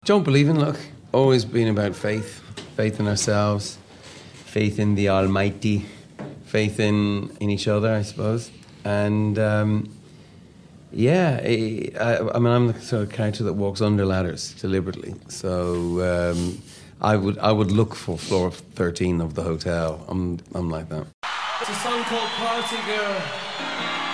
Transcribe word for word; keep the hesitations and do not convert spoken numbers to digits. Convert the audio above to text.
Don't believe in luck. Always been about faith. Faith in ourselves. Faith in the Almighty. Faith in, in each other, I suppose. And, um, yeah, I, I mean, I'm the sort of character that walks under ladders deliberately. So um, I would I would look for floor thirteen of the hotel. I'm I'm like that. It's a song called Party Girl.